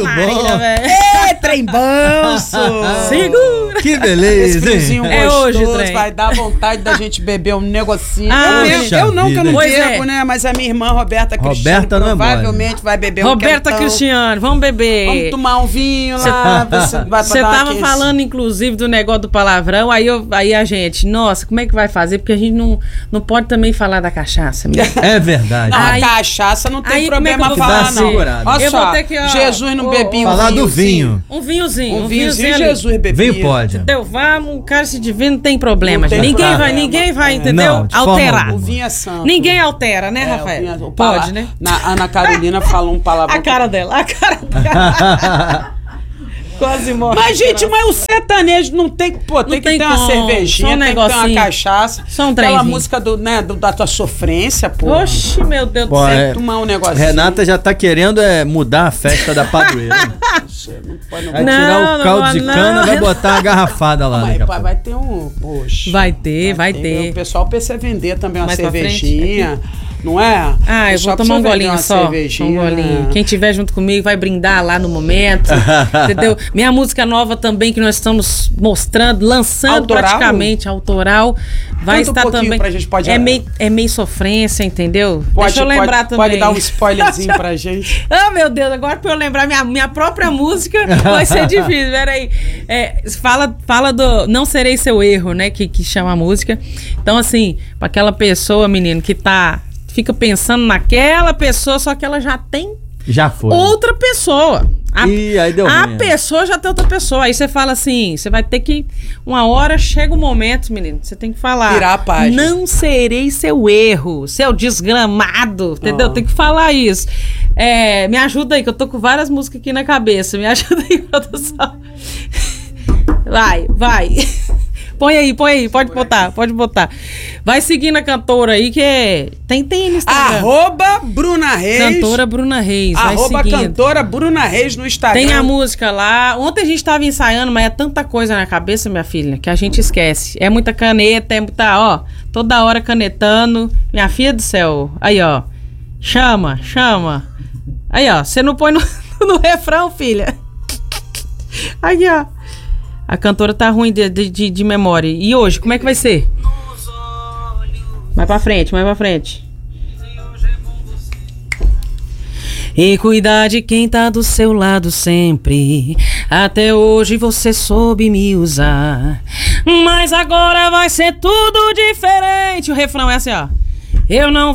Muito Maria, bom. velho. Ê, trem banço! Segura. Que Esse beleza, hein? friozinho É hoje, gostoso, trem. vai dar vontade da gente beber um negocinho. Ah, eu não, que eu não Pois bebo, é. né? Mas a minha irmã Roberta Cristiano Roberta não é mole. provavelmente vai beber um Roberta quentão. Cristiano, vamos beber. Vamos tomar um vinho lá. Você tava falando, inclusive, do negócio do palavrão, aí a gente, nossa, como é que vai fazer? Porque a gente não pode também falar da cachaça. É verdade. Não, a Aí- cachaça não tem aí como é que problema eu vou falar, fazer? não. Segurado. Olha Eu só, vou ter que, ó, Jesus não bebia Falar um do vinhozinho. vinho. Um vinhozinho. Um vinhozinho ali. Jesus bebia. Vinho pode. Entendeu? Vamos, o cara se divide, não tem problema. Não tem gente. problema. Ninguém vai, É. entendeu? Não, de forma Alterar. alguma. O vinho é santo. Ninguém altera, né, É, Rafael? o Pode, né? Na Ana Carolina falou um palavrão. A cara dela, a cara dela. Quase morre. Mas, gente, mas o sertanejo não tem. Pô, tem que tem ter uma como. cervejinha, Só um tem que ter uma negocinho. cachaça. Só um Aquela trenzinho. música da tua sofrência, pô. Oxe, meu Deus do Pô, céu. Tem é- que tomar um negocinho. Renata já tá querendo mudar a festa da padroeira. Não pode não. Vai Não, tirar o caldo não, de não. cana, vai botar a garrafada lá. Mas, daqui a pai, pouco. vai ter um. Poxa. Vai ter. O pessoal precisa vender também uma Mais pra cervejinha. Não é? Ah, O eu vou pessoal tomar um precisa vender golinho uma só. cervejinha, Um golinho. né? Quem tiver junto comigo vai brindar lá no momento. Entendeu? Minha música nova também, que nós estamos mostrando, lançando Autoral? praticamente, autoral. Vai Conta um estar pouquinho também. pra gente, pode- É meio sofrência, entendeu? Deixa eu lembrar também. Pode dar um spoilerzinho pra gente. Ah, meu Deus, agora pra eu lembrar minha própria música vai ser difícil. Peraí. Fala do Não Serei Seu Erro, né? Que chama a música. Então, assim, pra aquela pessoa, menino, que fica pensando naquela pessoa, só que ela já tem Já foi. outra pessoa. Ih, aí deu A ruim. pessoa já tem outra pessoa. Aí você fala assim, você vai ter que... Uma hora chega o momento, menino, você tem que falar. Virar a página. Não serei seu erro, seu desgramado, entendeu? Tem que falar isso. Me ajuda aí, que eu tô com várias músicas aqui na cabeça. Me ajuda aí, produção. Vai. Põe aí, pode botar. Vai seguindo a cantora aí, que tem no Instagram. Arroba Bruna Reis. Cantora Bruna Reis, vai Arroba seguindo. cantora Bruna Reis no Instagram. Tem a música lá. Ontem a gente tava ensaiando, mas é tanta coisa na cabeça, minha filha, que a gente esquece. É muita caneta, é muita, ó, toda hora canetando. Minha filha do céu. Aí, ó. Chama. Aí, ó, você não põe no refrão, filha. Aí, ó. A cantora tá ruim de memória. E hoje, como é que vai ser? Mais pra frente. E cuidar de quem tá do seu lado sempre. Até hoje você soube me usar, mas agora vai ser tudo diferente. O refrão é assim, ó. Eu não